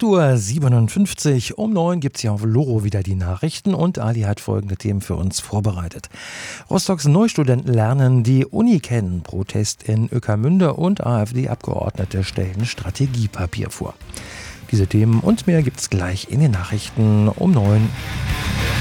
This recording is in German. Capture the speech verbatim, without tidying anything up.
acht Uhr siebenundfünfzig, um neun gibt es hier auf Loro wieder die Nachrichten und Ali hat folgende Themen für uns vorbereitet. Rostocks Neustudenten lernen die Uni kennen, Protest in Ueckermünde und AfD-Abgeordnete stellen Strategiepapier vor. Diese Themen und mehr gibt es gleich in den Nachrichten um neun.